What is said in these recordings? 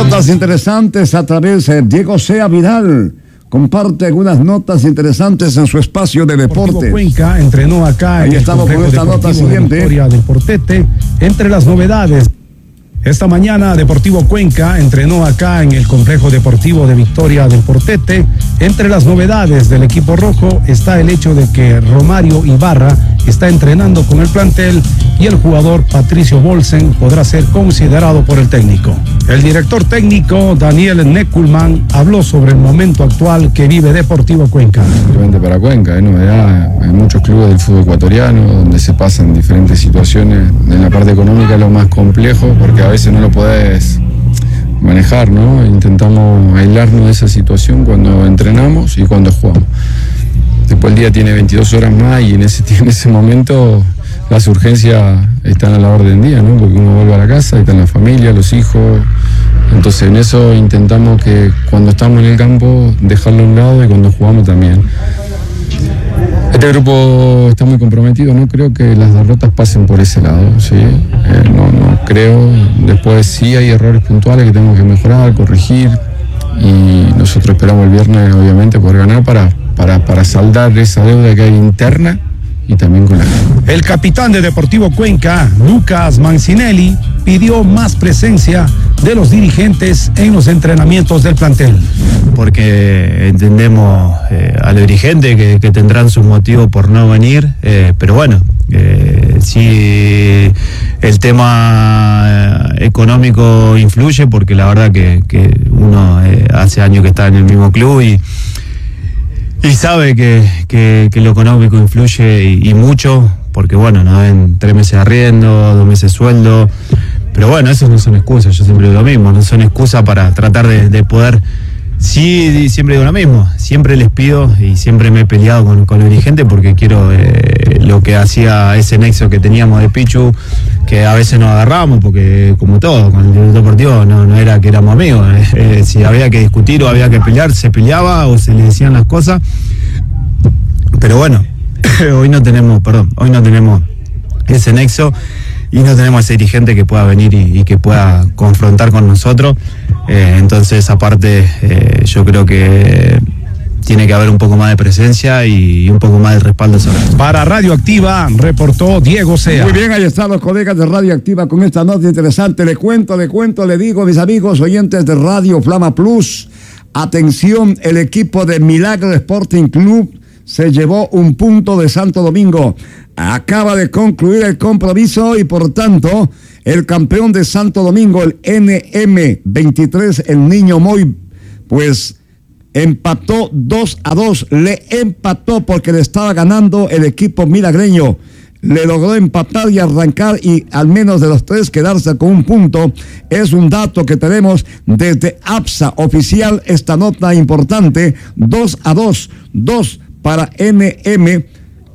Notas interesantes a través de Diego Sea Vidal. Comparte algunas notas interesantes en su espacio de deporte. Cuenca entrenó acá. Ahí en estamos con esta nota siguiente. Victoria del Portete. Entre las novedades, esta mañana Deportivo Cuenca entrenó acá en el complejo deportivo de Victoria del Portete. Entre las novedades del equipo rojo está el hecho de que Romario Ibarra está entrenando con el plantel y el jugador Patricio Bolsen podrá ser considerado por el técnico. El director técnico Daniel Neckulman habló sobre el momento actual que vive Deportivo Cuenca. Simplemente para Cuenca, hay novedad en muchos clubes del fútbol ecuatoriano donde se pasan diferentes situaciones. En la parte económica es lo más complejo porque a veces no lo podés manejar, ¿no? Intentamos aislarnos de esa situación cuando entrenamos y cuando jugamos. Después el día tiene 22 horas más y en ese momento las urgencias están a la orden del día, ¿no? Porque uno vuelve a la casa, están la familia, los hijos. Entonces en eso intentamos que cuando estamos en el campo dejarlo a un lado y cuando jugamos también. Este grupo está muy comprometido, no creo que las derrotas pasen por ese lado, ¿sí? No creo. Después sí hay errores puntuales que tenemos que mejorar, corregir y nosotros esperamos el viernes obviamente poder ganar para saldar esa deuda que hay interna y también con la gente. El capitán de Deportivo Cuenca, Lucas Mancinelli, pidió más presencia de los dirigentes en los entrenamientos del plantel. Porque entendemos a los dirigentes que tendrán sus motivos por no venir, pero bueno, sí el tema económico influye porque la verdad que uno hace años que está en el mismo club y sabe que lo económico influye y mucho, porque bueno, nos ven 3 meses de arriendo, 2 meses de sueldo, pero bueno, eso no son excusas, yo siempre digo lo mismo, no son excusas para tratar de poder, sí, siempre digo lo mismo, siempre les pido y siempre me he peleado con los dirigentes porque quiero lo que hacía ese nexo que teníamos de Pichu, que a veces nos agarrábamos, porque como todo, con el director deportivo no era que éramos amigos, si había que discutir o había que pelear, se peleaba o se le decían las cosas, pero bueno, hoy no tenemos ese nexo y no tenemos ese dirigente que pueda venir y que pueda confrontar con nosotros, entonces aparte yo creo que tiene que haber un poco más de presencia y un poco más de respaldo sobre eso. Para Radioactiva, reportó Diego Sea. Muy bien, ahí están los colegas de Radioactiva con esta nota interesante. Le cuento, le digo a mis amigos oyentes de Radio Flama Plus. Atención, el equipo de Milagro Sporting Club se llevó un punto de Santo Domingo. Acaba de concluir el compromiso y por tanto, el campeón de Santo Domingo, el NM23, el Niño Moy, pues empató 2-2, le empató porque le estaba ganando el equipo milagreño. Le logró empatar y arrancar y al menos de los 3 quedarse con un punto. Es un dato que tenemos desde APSA oficial, esta nota importante, 2-2, 2 para NM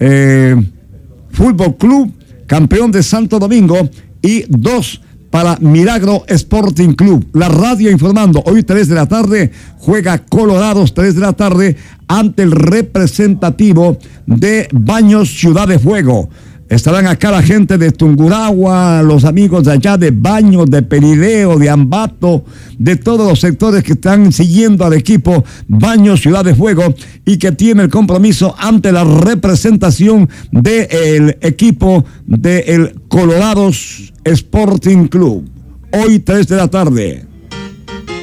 Fútbol Club, campeón de Santo Domingo, y 2 para Milagro Sporting Club. La radio informando, hoy 3 de la tarde, juega Colorados 3 de la tarde ante el representativo de Baños Ciudad de Fuego. Estarán acá la gente de Tungurahua, los amigos de allá de Baños, de Perileo, de Ambato, de todos los sectores que están siguiendo al equipo Baños Ciudad de Fuego y que tiene el compromiso ante la representación del equipo del Colorados Sporting Club. Hoy 3 de la tarde.